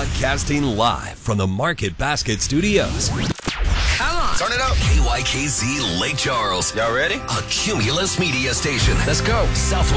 Broadcasting live from the Market Basket Studios. Come on. Turn it up. KYKZ Lake Charles. Y'all ready? A Cumulus media station. Let's go. Southwest